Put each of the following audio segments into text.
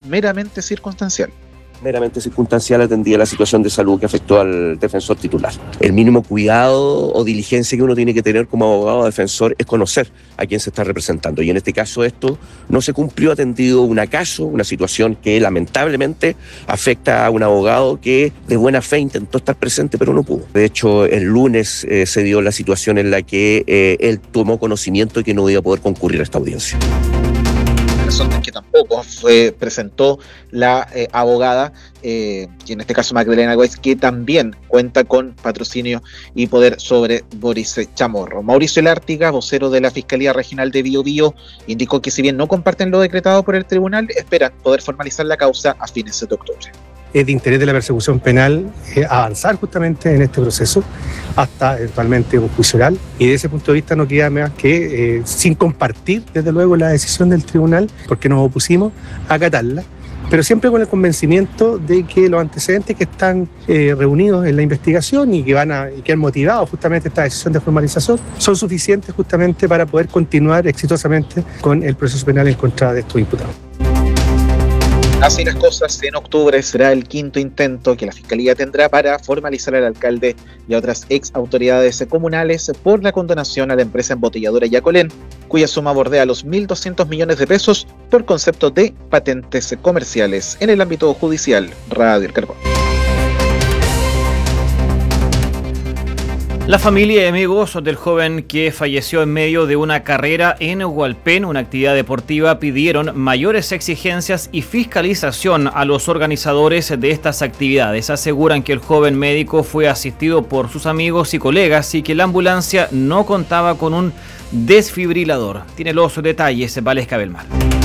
meramente circunstancial. Meramente circunstancial atendía la situación de salud que afectó al defensor titular. El mínimo cuidado o diligencia que uno tiene que tener como abogado defensor es conocer a quién se está representando. Y en este caso esto no se cumplió, atendido un acaso, una situación que lamentablemente afecta a un abogado que de buena fe intentó estar presente pero no pudo. De hecho, el lunes se dio la situación en la que él tomó conocimiento de que no iba a poder concurrir a esta audiencia. Que tampoco presentó la abogada, y en este caso Magdalena Góez, que también cuenta con patrocinio y poder sobre Boris Chamorro. Mauricio Lártiga, vocero de la Fiscalía Regional de Biobío, indicó que si bien no comparten lo decretado por el tribunal, esperan poder formalizar la causa a fines de octubre. Es de interés de la persecución penal avanzar justamente en este proceso hasta eventualmente un juicio oral, y desde ese punto de vista no queda más que, sin compartir desde luego la decisión del tribunal, porque nos opusimos a acatarla, pero siempre con el convencimiento de que los antecedentes que están reunidos en la investigación y que han motivado justamente esta decisión de formalización son suficientes justamente para poder continuar exitosamente con el proceso penal en contra de estos imputados. Así las cosas, en octubre será el quinto intento que la Fiscalía tendrá para formalizar al alcalde y a otras ex autoridades comunales por la condonación a la empresa embotelladora Yacolén, cuya suma bordea los 1.200 millones de pesos por concepto de patentes comerciales en el ámbito judicial. Radio El Carbón. La familia y amigos del joven que falleció en medio de una carrera en Hualpén, una actividad deportiva, pidieron mayores exigencias y fiscalización a los organizadores de estas actividades. Aseguran que el joven médico fue asistido por sus amigos y colegas y que la ambulancia no contaba con un desfibrilador. Tiene los detalles Valesca Belmar.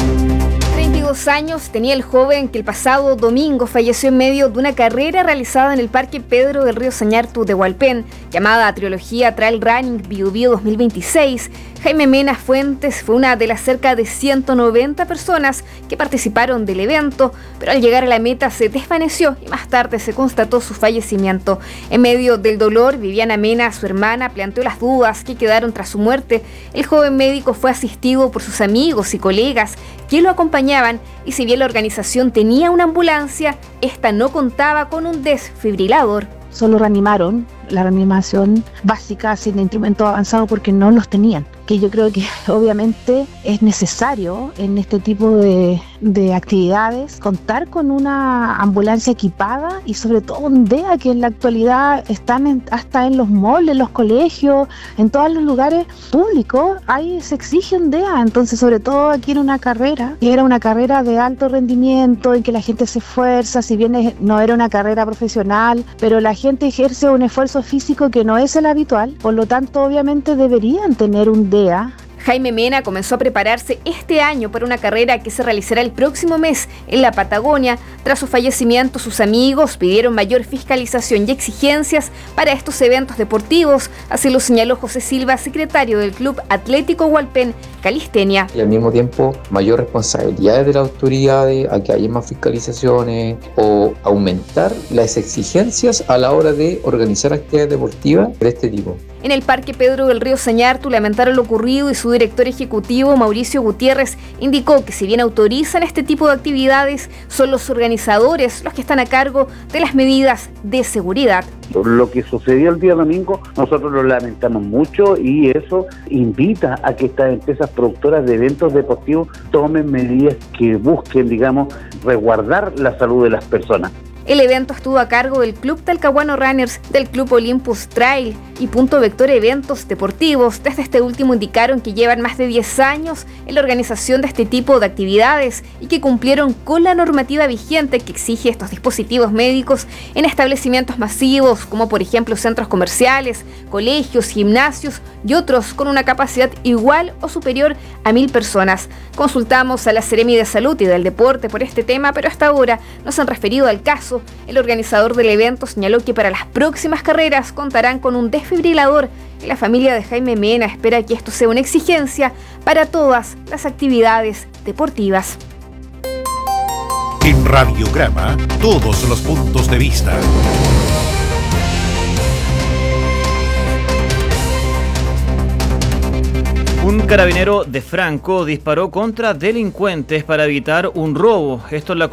32 años tenía el joven que el pasado domingo falleció en medio de una carrera realizada en el Parque Pedro del Río Sañartu de Hualpén, llamada Trilogía Trail Running Biobío 2026. Jaime Mena Fuentes fue una de las cerca de 190 personas que participaron del evento, pero al llegar a la meta se desvaneció y más tarde se constató su fallecimiento. En medio del dolor, Viviana Mena, su hermana, planteó las dudas que quedaron tras su muerte. El joven médico fue asistido por sus amigos y colegas que lo acompañaban, y si bien la organización tenía una ambulancia, esta no contaba con un desfibrilador. Solo reanimaron, la reanimación básica sin instrumento avanzado porque no los tenían, que yo creo que obviamente es necesario en este tipo de actividades contar con una ambulancia equipada y sobre todo un DEA, que en la actualidad están hasta en los malls, en los colegios, en todos los lugares públicos, se exige un DEA. Entonces, sobre todo aquí en una carrera, que era una carrera de alto rendimiento en que la gente se esfuerza, si bien no era una carrera profesional, pero la gente ejerce un esfuerzo físico que no es el habitual, por lo tanto obviamente deberían tener un DEA. Jaime Mena comenzó a prepararse este año para una carrera que se realizará el próximo mes en la Patagonia. Tras su fallecimiento, sus amigos pidieron mayor fiscalización y exigencias para estos eventos deportivos. Así lo señaló José Silva, secretario del Club Atlético Hualpén Calistenia. Y al mismo tiempo, mayor responsabilidad de las autoridades, a que haya más fiscalizaciones o aumentar las exigencias a la hora de organizar actividades deportivas de este tipo. En el Parque Pedro del Río Sañartu lamentaron lo ocurrido y su director ejecutivo, Mauricio Gutiérrez, indicó que si bien autorizan este tipo de actividades, son los organizadores los que están a cargo de las medidas de seguridad. Lo que sucedió el día domingo, nosotros lo lamentamos mucho y eso invita a que estas empresas productoras de eventos deportivos tomen medidas que busquen, resguardar la salud de las personas. El evento estuvo a cargo del Club Talcahuano Runners, del Club Olympus Trail y Punto Vector Eventos Deportivos. Desde este último indicaron que llevan más de 10 años en la organización de este tipo de actividades y que cumplieron con la normativa vigente que exige estos dispositivos médicos en establecimientos masivos, como por ejemplo centros comerciales, colegios, gimnasios y otros con una capacidad igual o superior a 1.000 personas. Consultamos a la Seremi de Salud y del Deporte por este tema, pero hasta ahora no se han referido al caso. El organizador del evento señaló que para las próximas carreras contarán con un desfibrilador y la familia de Jaime Mena espera que esto sea una exigencia para todas las actividades deportivas. En Radiograma, todos los puntos de vista. Un carabinero de Franco disparó contra delincuentes para evitar un robo. Esto en la